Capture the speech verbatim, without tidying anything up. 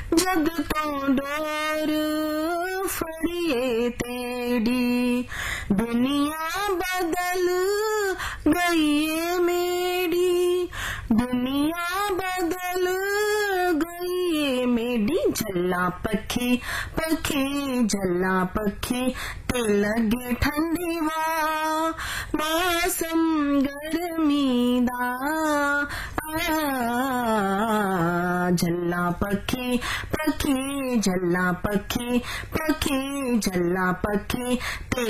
जग तो डोर फड़िए तेरी, दुनिया बदल गई मेरी, दुनिया बदल गई मेरी। झल्ला पखी पखी झल्ला पखी, ते लगे ठंडी वा मौसम गर्मी दा। झल्ला पखी पखी झल्ला पखी पखी झल्ला पखी, ते